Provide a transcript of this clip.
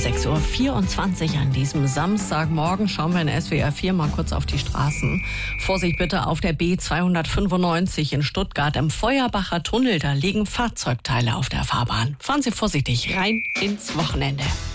6:24 Uhr an diesem Samstagmorgen. Schauen wir in SWR 4 mal kurz auf die Straßen. Vorsicht bitte auf der B295 in Stuttgart im Feuerbacher Tunnel. Da liegen Fahrzeugteile auf der Fahrbahn. Fahren Sie vorsichtig rein ins Wochenende.